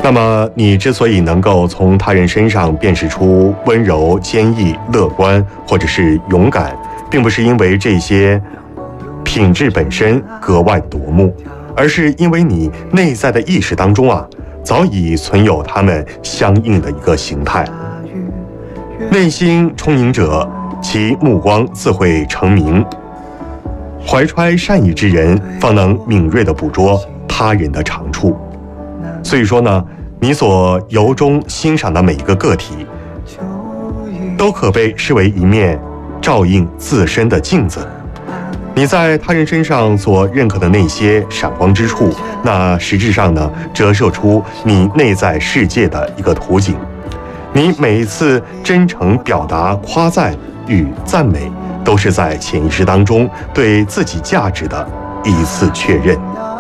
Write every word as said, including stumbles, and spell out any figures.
那么，你之所以能够从他人身上辨识出温柔、坚毅、乐观，或者是勇敢，并不是因为这些品质本身格外夺目，而是因为你内在的意识当中啊，早已存有他们相应的一个形态。内心充盈者，其目光自会成明。怀揣善意之人，方能敏锐地捕捉他人的长处。所以说呢，你所由衷欣赏的每一个个体，都可被视为一面照映自身的镜子。你在他人身上所认可的那些闪光之处，那实质上呢，折射出你内在世界的一个图景。你每一次真诚表达夸赞与赞美，都是在潜意识当中对自己价值的一次确认。